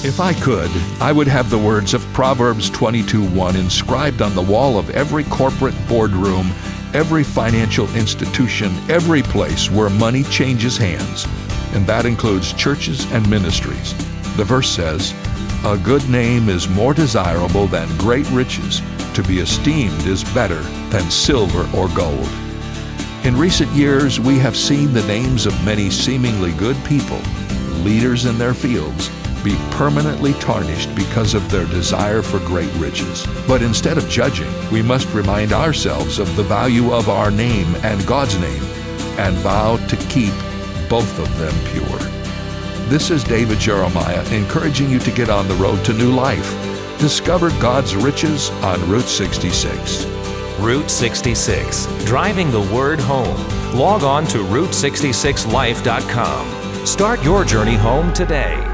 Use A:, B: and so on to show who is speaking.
A: If I could, I would have the words of Proverbs 22:1 inscribed on the wall of every corporate boardroom, every financial institution, every place where money changes hands. And that includes churches and ministries. The verse says, "A good name is more desirable than great riches. To be esteemed is better than silver or gold." In recent years, we have seen the names of many seemingly good people, leaders in their fields, be permanently tarnished because of their desire for great riches. But instead of judging, we must remind ourselves of the value of our name and God's name, and vow to keep both of them pure. This is David Jeremiah encouraging you to get on the road to new life. Discover God's riches on Route 66.
B: Route 66, driving the word home. Log on to Route66Life.com. Start your journey home today.